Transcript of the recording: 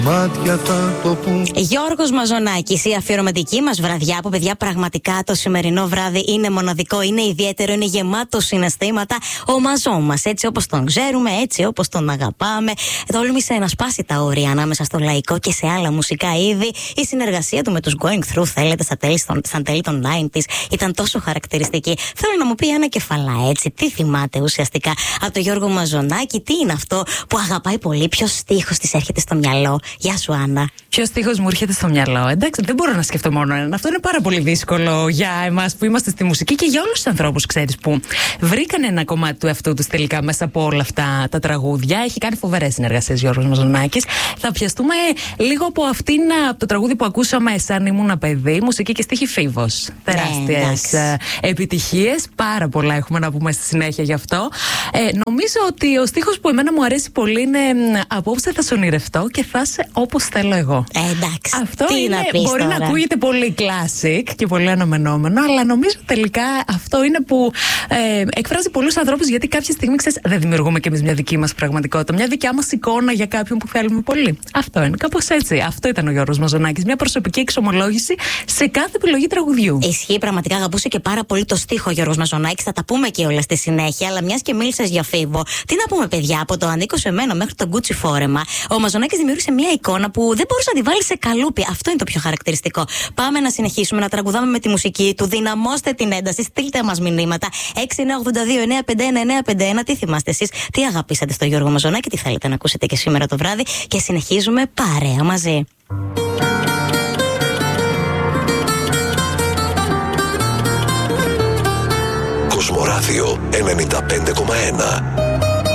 Γιώργος Μαζονάκης, η αφιερωματική μας βραδιά που, παιδιά, πραγματικά το σημερινό βράδυ είναι μοναδικό, είναι ιδιαίτερο, είναι γεμάτο συναισθήματα. Ο Μαζό μας, έτσι όπως τον ξέρουμε, έτσι όπως τον αγαπάμε, τόλμησε να σπάσει τα όρια ανάμεσα στο λαϊκό και σε άλλα μουσικά είδη. Η συνεργασία του με τους Going Through, θέλετε, στα τέλη των 90s, ήταν τόσο χαρακτηριστική. Θέλω να μου πει ένα κεφαλά, έτσι, τι θυμάται ουσιαστικά από τον Γιώργο Μαζονάκη, τι είναι αυτό που αγαπάει πολύ, ποιος στίχος της έρχεται στο μυαλό? Γεια σου, Άννα. Ποιος στίχος μου έρχεται στο μυαλό? Εντάξει, δεν μπορώ να σκεφτώ μόνο έναν. Αυτό είναι πάρα πολύ δύσκολο για εμάς που είμαστε στη μουσική και για όλους τους ανθρώπους, ξέρεις, που βρήκαν ένα κομμάτι του εαυτού τους τελικά μέσα από όλα αυτά τα τραγούδια. Έχει κάνει φοβερές συνεργασίες Γιώργος Μαζονάκης. Θα πιαστούμε λίγο από αυτήν, από το τραγούδι που ακούσαμε, Σαν ήμουν παιδί, μουσική και στίχη Φίβος. Τεράστιες επιτυχίες. Πάρα πολλά έχουμε να πούμε στη συνέχεια γι' αυτό. Νομίζω ότι ο στίχος που εμένα μου αρέσει πολύ είναι Απόψε θα σε ονειρευτώ και θα είσαι όπως θέλω εγώ. Εντάξει. Αυτό τι είναι, να πεις μπορεί τώρα? να ακούγεται πολύ classic και πολύ αναμενόμενο, αλλά νομίζω τελικά αυτό είναι που εκφράζει πολλούς ανθρώπους, γιατί κάποια στιγμή, ξέρεις, δεν δημιουργούμε κι εμείς μια δική μας πραγματικότητα, μια δικιά μας εικόνα για κάποιον που θέλουμε πολύ. Αυτό είναι, κάπως έτσι. Αυτό ήταν ο Γιώργος Μαζονάκης. Μια προσωπική εξομολόγηση σε κάθε επιλογή τραγουδιού. Ισχύει, πραγματικά αγαπούσε και πάρα πολύ το στίχο ο Γιώργος Μαζονάκης. Θα τα πούμε και όλα στη συνέχεια, αλλά μιας και μίλησες για Φίβο, τι να πούμε, παιδιά, από το Ανήκω σε μένα μέχρι το Gucci φόρεμα, ο Μαζονάκης δημιούργησε μια εικόνα που δεν μπορούσε να τη βάλει σε καλούπι. Αυτό είναι το πιο χαρακτηριστικό. Πάμε να συνεχίσουμε να τραγουδάμε με τη μουσική του. Δυναμώστε την ένταση, στείλτε μας μηνύματα. 6982-951-951. Τι θυμάστε εσείς, τι αγαπήσατε στο Γιώργο Μαζονάκη, τι θέλετε να ακούσετε και σήμερα το βράδυ. Και συνεχίζουμε παρέα μαζί. Κοσμοράδιο 95,1.